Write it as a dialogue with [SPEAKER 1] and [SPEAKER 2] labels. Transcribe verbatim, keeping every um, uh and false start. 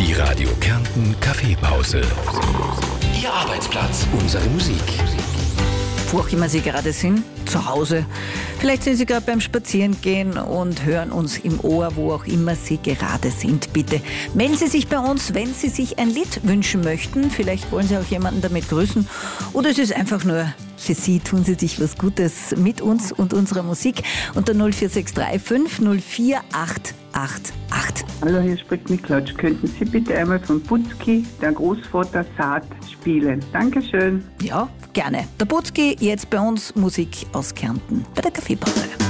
[SPEAKER 1] Die Radio Kärnten Kaffeepause. Ihr Arbeitsplatz, unsere Musik.
[SPEAKER 2] Wo auch immer Sie gerade sind, zu Hause. Vielleicht sind Sie gerade beim Spazierengehen und hören uns im Ohr, wo auch immer Sie gerade sind. Bitte melden Sie sich bei uns, wenn Sie sich ein Lied wünschen möchten. Vielleicht wollen Sie auch jemanden damit grüßen. Oder es ist einfach nur für Sie, tun Sie sich was Gutes mit uns und unserer Musik. Unter null vier sechs drei fünf null vier acht acht acht.
[SPEAKER 3] Hallo, hier spricht Miklotsch. Könnten Sie bitte einmal von Butzki, der Großvater Saat, spielen? Dankeschön.
[SPEAKER 2] Ja, gerne. Der Butzki, jetzt bei uns Musik aus Kärnten bei der Kaffeepause.